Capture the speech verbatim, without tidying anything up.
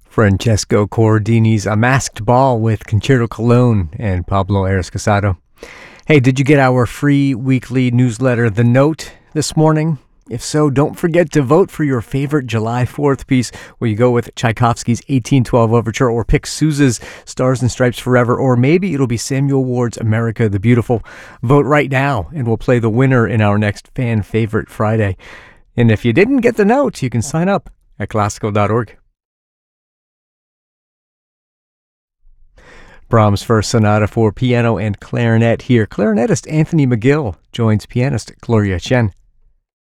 Francesco Corradini's A Masked Ball with Concerto Cologne and Pablo Ares Casado. Hey, did you get our free weekly newsletter, The Note, this morning? If so, don't forget to vote for your favorite July fourth piece, where you go with Tchaikovsky's eighteen twelve Overture, or pick Sousa's Stars and Stripes Forever, or maybe it'll be Samuel Ward's America the Beautiful. Vote right now, and we'll play the winner in our next Fan Favorite Friday. And if you didn't get the note, you can sign up at classical dot org. Brahms' First Sonata for piano and clarinet here. Clarinetist Anthony McGill joins pianist Gloria Chen.